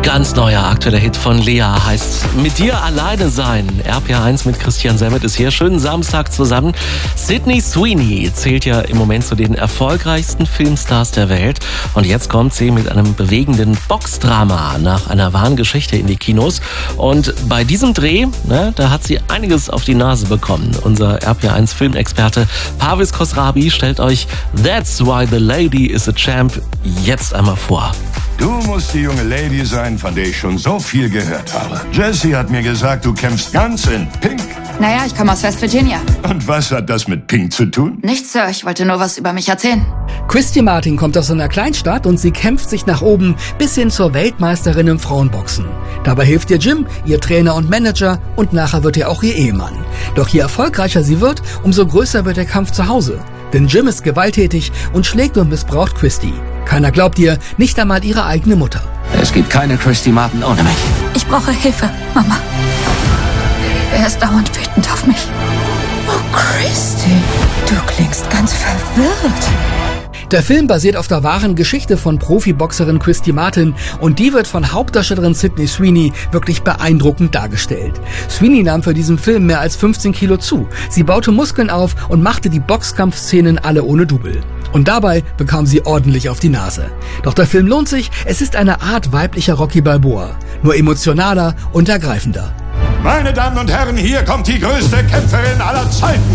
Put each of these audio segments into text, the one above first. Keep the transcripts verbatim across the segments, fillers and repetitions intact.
Ganz neuer aktueller Hit von Lea heißt Mit dir alleine sein. R P R eins mit Christian Semmet ist hier. Schönen Samstag zusammen. Sydney Sweeney zählt ja im Moment zu den erfolgreichsten Filmstars der Welt. Und jetzt kommt sie mit einem bewegenden Boxdrama nach einer wahren Geschichte in die Kinos. Und bei diesem Dreh, ne, da hat sie einiges auf die Nase bekommen. Unser R P R eins Filmexperte Parviz Khosravi stellt euch That's Why the Lady is a Champ jetzt einmal vor. Du musst die junge Lady sein, von der ich schon so viel gehört habe. Jessie hat mir gesagt, du kämpfst ganz in Pink. Naja, ich komme aus West Virginia. Und was hat das mit Pink zu tun? Nichts, Sir. Ich wollte nur was über mich erzählen. Christy Martin kommt aus einer Kleinstadt und sie kämpft sich nach oben bis hin zur Weltmeisterin im Frauenboxen. Dabei hilft ihr Jim, ihr Trainer und Manager, und nachher wird er auch ihr Ehemann. Doch je erfolgreicher sie wird, umso größer wird der Kampf zu Hause. Denn Jim ist gewalttätig und schlägt und missbraucht Christy. Keiner glaubt ihr, nicht einmal ihre eigene Mutter. Es gibt keine Christy Martin ohne mich. Ich brauche Hilfe, Mama. Er ist dauernd wütend auf mich. Oh, Christy, du klingst ganz verwirrt. Der Film basiert auf der wahren Geschichte von Profiboxerin Christy Martin und die wird von Hauptdarstellerin Sydney Sweeney wirklich beeindruckend dargestellt. Sweeney nahm für diesen Film mehr als fünfzehn Kilo zu. Sie baute Muskeln auf und machte die Boxkampfszenen alle ohne Double. Und dabei bekam sie ordentlich auf die Nase. Doch der Film lohnt sich, es ist eine Art weiblicher Rocky Balboa, nur emotionaler und ergreifender. Meine Damen und Herren, hier kommt die größte Kämpferin aller Zeiten.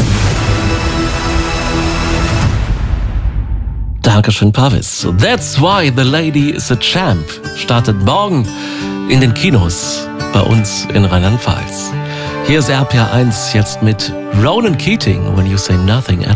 Dankeschön, Parviz. That's Why the Lady is a Champ startet morgen in den Kinos bei uns in Rheinland-Pfalz. Hier ist R P R eins jetzt mit Ronan Keating, When You Say Nothing at